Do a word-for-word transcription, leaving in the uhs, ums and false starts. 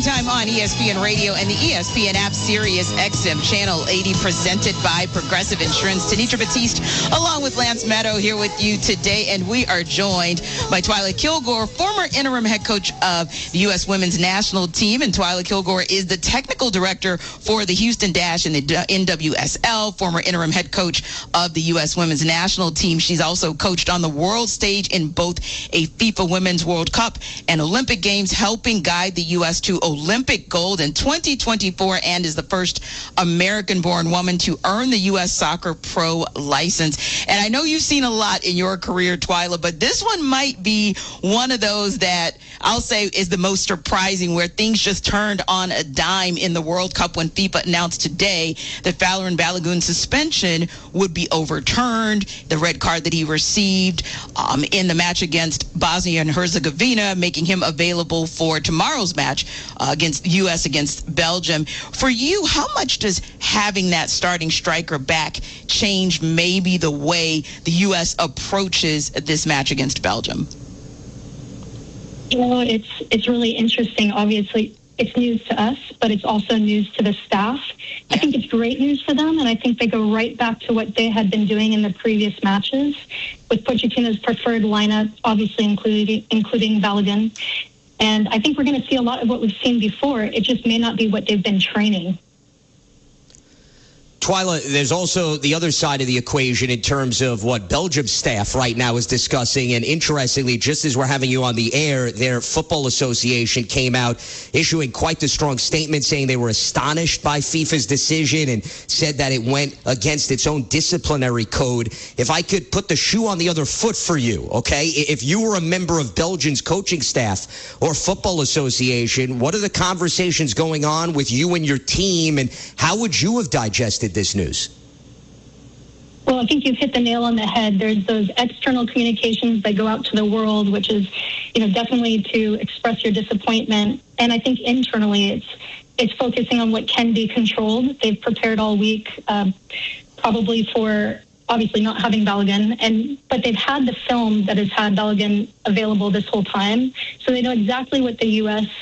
Time on E S P N Radio and the E S P N app, Sirius X M Channel eighty, presented by Progressive Insurance. Tanitra Batiste, along with Lance Meadow, here with you today, and we are joined by Twyla Kilgore, former interim head coach of the U S Women's National Team, and Twyla Kilgore is the technical director for the Houston Dash and the N W S L, former interim head coach of the U S Women's National Team. She's also coached on the world stage in both a FIFA Women's World Cup and Olympic Games, helping guide the U S to Olympic gold in twenty twenty-four, and is the first American-born woman to earn the U S Soccer Pro license. And I know you've seen a lot in your career, Twyla, but this one might be one of those that I'll say is the most surprising, where things just turned on a dime in the World Cup when FIFA announced today that Falarin Balogun's suspension would be overturned. The red card that he received um, in the match against Bosnia and Herzegovina, making him available for tomorrow's match uh, against the U S against Belgium. For you, how much does having that starting striker back change maybe the way the U S approaches this match against Belgium? You know, it's it's really interesting. Obviously, it's news to us, but it's also news to the staff. Yeah. I think it's great news for them, and I think they go right back to what they had been doing in the previous matches, with Pochettino's preferred lineup, obviously including including Balogun. And I think we're going to see a lot of what we've seen before. It just may not be what they've been training. Twyla, there's also the other side of the equation in terms of what Belgium's staff right now is discussing. And interestingly, just as we're having you on the air, their football association came out issuing quite the strong statement, saying they were astonished by FIFA's decision and said that it went against its own disciplinary code. If I could put the shoe on the other foot for you, okay? If you were a member of Belgium's coaching staff or football association, what are the conversations going on with you and your team, and how would you have digested this news? Well, I think you've hit the nail on the head. There's those external communications that go out to the world, which is, you know, definitely to express your disappointment. And I think internally it's it's focusing on what can be controlled. They've prepared all week, um, probably for obviously not having Balogun, and but they've had the film that has had Balogun available this whole time, so they know exactly what the U S